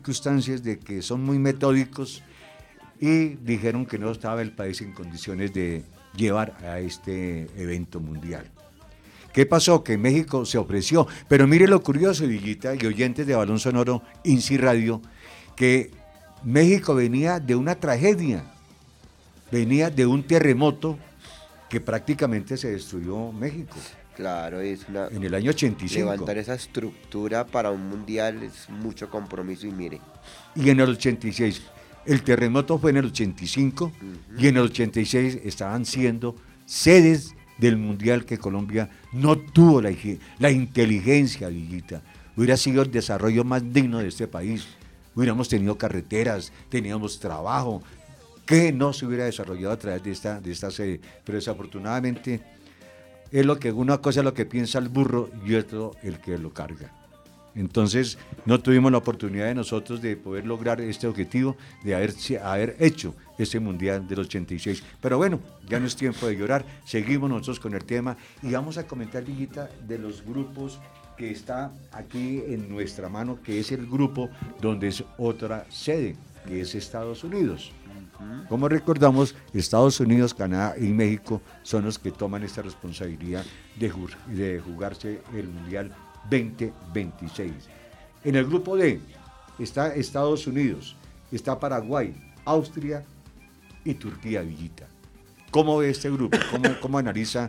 circunstancias de que son muy metódicos y dijeron que no estaba el país en condiciones de llevar a este evento mundial. ¿Qué pasó? Que México se ofreció, pero mire lo curioso, Villita y oyentes de Balón Sonoro, INSI Radio, que México venía de una tragedia, venía de un terremoto que prácticamente se destruyó México. Claro, en el año 85. Levantar esa estructura para un mundial es mucho compromiso y mire. Y en el 86, el terremoto fue en el 85 y en el 86 estaban siendo sedes del mundial que Colombia no tuvo la inteligencia, Villita. Hubiera sido el desarrollo más digno de este país. Hubiéramos tenido carreteras, teníamos trabajo, que no se hubiera desarrollado a través de esta sede. Pero desafortunadamente es lo que una cosa es lo que piensa el burro y otro el que lo carga. Entonces no tuvimos la oportunidad de nosotros de poder lograr este objetivo de haber hecho este Mundial del 86. Pero bueno, ya no es tiempo de llorar, seguimos nosotros con el tema y vamos a comentar, Villita, de los grupos que está aquí en nuestra mano, que es el grupo donde es otra sede, que es Estados Unidos. Como recordamos, Estados Unidos, Canadá y México son los que toman esta responsabilidad de jugarse el Mundial 2026. En el grupo D está Estados Unidos, está Paraguay, Austria y Turquía, Villita. ¿Cómo ve este grupo? ¿Cómo analiza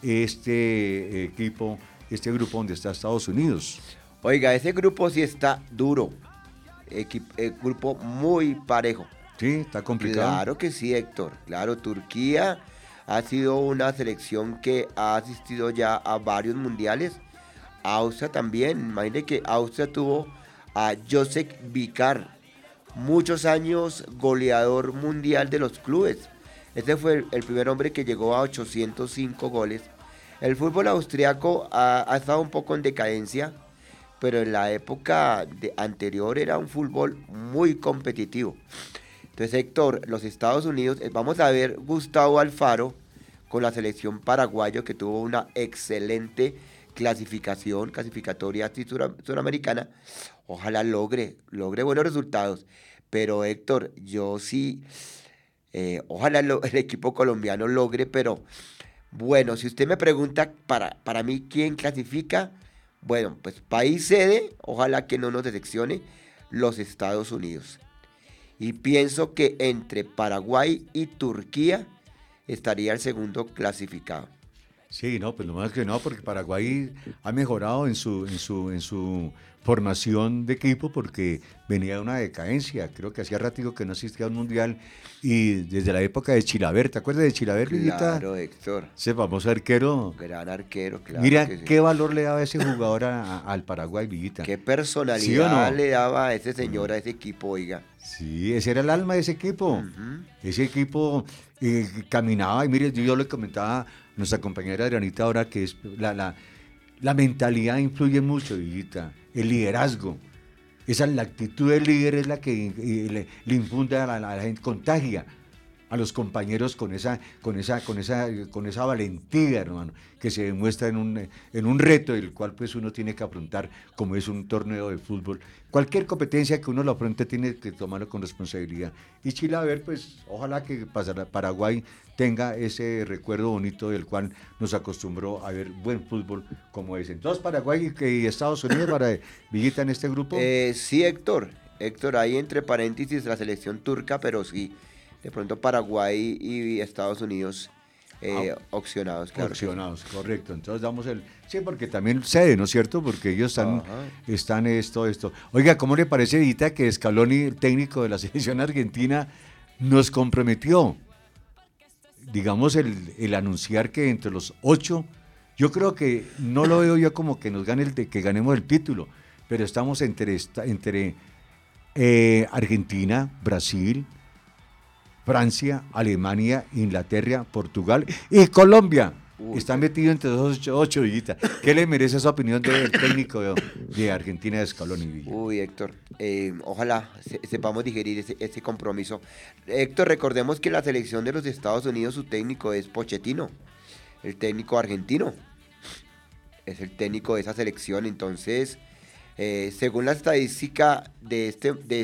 este equipo, este grupo donde está Estados Unidos? Oiga, ese grupo sí está duro, grupo muy parejo. Sí, está complicado. Claro que sí, Héctor. Claro, Turquía ha sido una selección que ha asistido ya a varios mundiales. Austria también. Imagínate que Austria tuvo a Joseph Vicar, muchos años goleador mundial de los clubes. Este fue el primer hombre que llegó a 805 goles. El fútbol austriaco ha estado un poco en decadencia, pero en la época anterior era un fútbol muy competitivo. Entonces, Héctor, los Estados Unidos, vamos a ver Gustavo Alfaro con la selección paraguayo que tuvo una excelente clasificatoria suramericana. Ojalá logre buenos resultados. Pero, Héctor, yo sí, ojalá el equipo colombiano logre, pero bueno, si usted me pregunta para mí quién clasifica, bueno, pues país sede, ojalá que no nos decepcione, los Estados Unidos. Y pienso que entre Paraguay y Turquía estaría el segundo clasificado. Sí, no, pues lo más que no, porque Paraguay ha mejorado en su formación de equipo porque venía de una decadencia. Creo que hacía ratico que no asistía a un mundial y desde la época de Chilaver, ¿te acuerdas de Chilaver, Villita? Claro, Héctor. Ese famoso arquero. Gran arquero, claro. Mira que sí. Qué valor le daba ese jugador al Paraguay, Villita. Qué personalidad ¿Sí o no? le daba a ese señor, a ese equipo, oiga. Sí, ese era el alma de ese equipo. Ese equipo caminaba y mire, yo le comentaba a nuestra compañera Adrianita ahora que es la mentalidad influye mucho, Villita, el liderazgo. La actitud del líder es la que le infunde a la gente, contagia a los compañeros con esa valentía, hermano, que se demuestra en un reto del cual pues uno tiene que afrontar, como es un torneo de fútbol. Cualquier competencia que uno lo afronte tiene que tomarlo con responsabilidad. Y Chilaver, pues ojalá que Paraguay tenga ese recuerdo bonito del cual nos acostumbró a ver buen fútbol como ese. Entonces Paraguay y Estados Unidos para Villita en este grupo. Sí, Héctor, ahí entre paréntesis la selección turca, pero sí. De pronto Paraguay y Estados Unidos opcionados, claro. Opcionados, correcto. Entonces damos sí, porque también cede, ¿no es cierto? Porque ellos están esto. Oiga, ¿cómo le parece, Edita, que Scaloni, el técnico de la selección argentina, nos comprometió? Digamos, el anunciar que entre los 8, yo creo que no lo veo yo como que nos gane que ganemos el título, pero estamos entre Argentina, Brasil, Francia, Alemania, Inglaterra, Portugal y Colombia. Están metidos entre los 8, Villita. ¿Qué le merece esa opinión del técnico de Argentina, de Scaloni, Villa? Uy, Héctor, ojalá sepamos digerir ese compromiso. Héctor, recordemos que la selección de los Estados Unidos, su técnico es Pochettino, el técnico argentino. Es el técnico de esa selección, entonces, según la estadística de